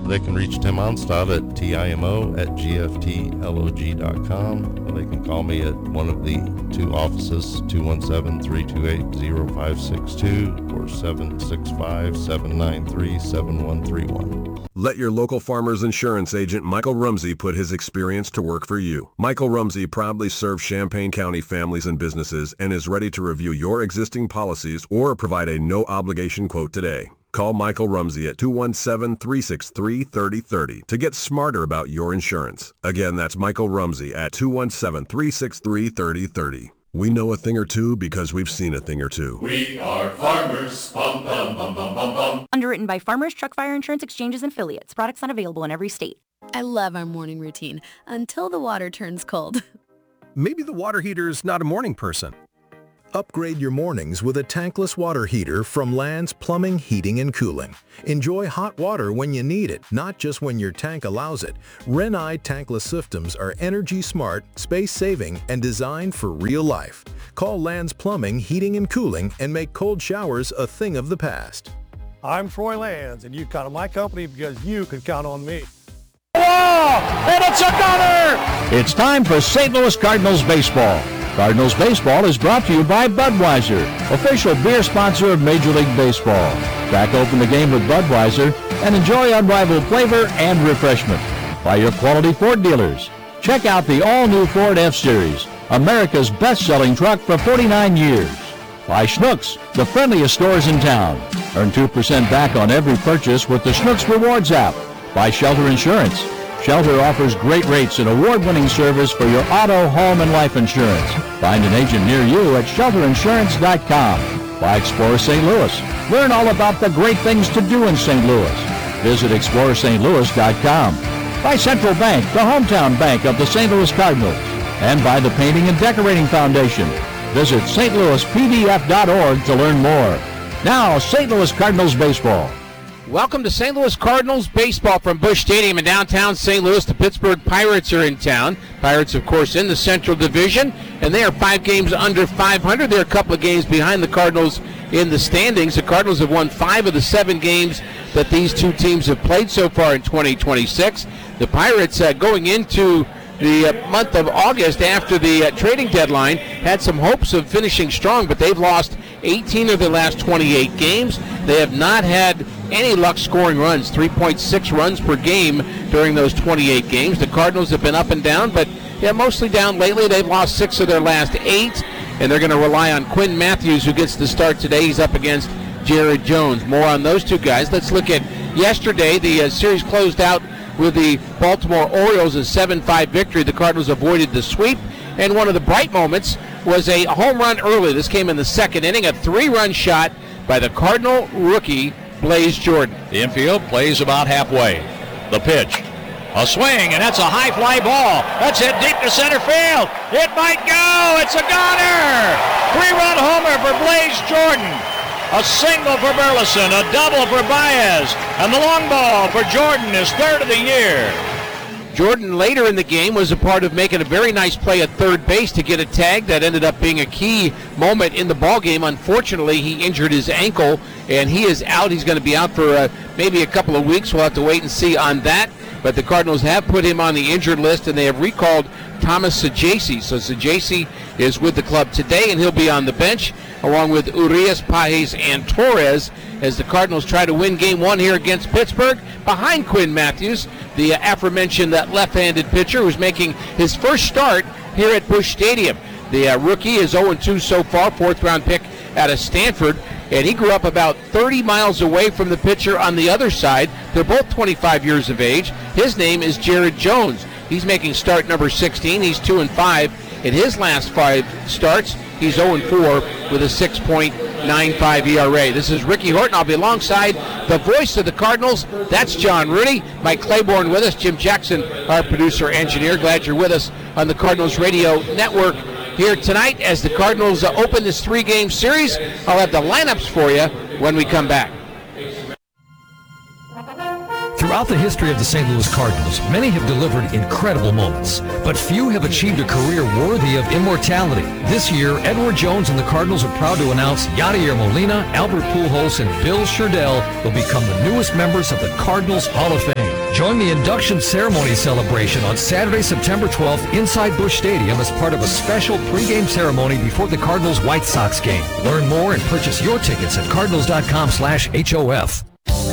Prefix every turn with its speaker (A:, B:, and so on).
A: They can reach Tim Onstad at timo@gftlog.com. They can call me at one of the two offices, 217-328-0562 or 765-793-7131.
B: Let your local Farmers Insurance agent Michael Rumsey put his experience to work for you. Michael Rumsey proudly serves Champaign County families and businesses and is ready to review your existing policies or provide a no-obligation quote today. Call Michael Rumsey at 217-363-3030 to get smarter about your insurance. Again, that's Michael Rumsey at 217-363-3030. We know a thing or two because we've seen a thing or two.
C: We are farmers. Bum, bum, bum, bum, bum, bum.
D: Underwritten by Farmers Truck Fire Insurance Exchanges and Affiliates. Products not available in every state.
E: I love our morning routine until the water turns cold.
F: Maybe the water heater's not a morning person.
G: Upgrade your mornings with a tankless water heater from Land's Plumbing, Heating, and Cooling. Enjoy hot water when you need it, not just when your tank allows it. Renai tankless systems are energy smart, space-saving, and designed for real life. Call Land's Plumbing, Heating, and Cooling and make cold showers a thing of the past.
H: I'm Troy Lands, and you count on my company because you can count on me.
I: And it's a gunner! It's time for St. Louis Cardinals baseball. Cardinals baseball is brought to you by Budweiser, official beer sponsor of Major League Baseball. Crack open the game with Budweiser and enjoy unrivaled flavor and refreshment. By your quality Ford dealers. Check out the all-new Ford F-Series, America's best-selling truck for 49 years. By Schnucks, the friendliest stores in town. Earn 2% back on every purchase with the Schnucks Rewards app. By Shelter Insurance. Shelter offers great rates and award-winning service for your auto, home, and life insurance. Find an agent near you at shelterinsurance.com. By Explorer St. Louis. Learn all about the great things to do in St. Louis. Visit explorerstlouis.com. By Central Bank, the hometown bank of the St. Louis Cardinals. And by the Painting and Decorating Foundation. Visit stlouispdf.org to learn more. Now, St. Louis Cardinals baseball.
J: Welcome to St. Louis Cardinals baseball from Busch Stadium in downtown St. Louis. The Pittsburgh Pirates are in town. Pirates, of course, in the Central Division, and they are 5 games under 500. They're a couple of games behind the Cardinals in the standings. The Cardinals have won 5 of the 7 games that these two teams have played so far in 2026. The Pirates, going into the month of August after the trading deadline, had some hopes of finishing strong, but they've lost 18 of their last 28 games. They have not had any luck scoring runs, 3.6 runs per game during those 28 games. The Cardinals have been up and down, but mostly down lately. They've lost 6 of their last 8, and they're going to rely on Quinn Matthews, who gets the start today. He's up against Jared Jones. More on those two guys. Let's look at yesterday. The series closed out with the Baltimore Orioles' a 7-5 victory. The Cardinals avoided the sweep, and one of the bright moments was a home run early. This came in the second inning, a 3-run shot by the Cardinal rookie, Blaze Jordan.
K: The infield plays about halfway. The pitch. A swing, and that's a high fly ball. That's hit deep to center field. It might go. It's a goner. 3-run homer for Blaze Jordan. A single for Burleson, a double for Baez, and the long ball for Jordan is 3rd of the year.
J: Jordan later in the game was a part of making a very nice play at third base to get a tag that ended up being a key moment in the ball game. Unfortunately, he injured his ankle, and he is out. He's going to be out for maybe a couple of weeks. We'll have to wait and see on that. But the Cardinals have put him on the injured list, and they have recalled Thomas Saggese. So Saggese is with the club today, and he'll be on the bench, along with Urias, Pages, and Torres, as the Cardinals try to win Game 1 here against Pittsburgh, behind Quinn Matthews, the aforementioned left-handed pitcher who's making his first start here at Busch Stadium. The rookie is 0-2 so far, 4th-round pick out of Stanford, and he grew up about 30 miles away from the pitcher on the other side. They're both 25 years of age. His name is Jared Jones. He's making start number 16. He's 2-5. In his last 5 starts, he's 0-4 with a 6.95 ERA. This is Ricky Horton. I'll be alongside the voice of the Cardinals. That's John Rooney. Mike Claiborne with us. Jim Jackson, our producer-engineer. Glad you're with us on the Cardinals Radio Network here tonight as the Cardinals open this 3-game series. I'll have the lineups for you when we come back.
L: Throughout the history of the St. Louis Cardinals, many have delivered incredible moments, but few have achieved a career worthy of immortality. This year, Edward Jones and the Cardinals are proud to announce Yadier Molina, Albert Pujols, and Bill Sherdell will become the newest members of the Cardinals Hall of Fame. Join the induction ceremony celebration on Saturday, September 12th inside Busch Stadium as part of a special pregame ceremony before the Cardinals-White Sox game. Learn more and purchase your tickets at cardinals.com/HOF.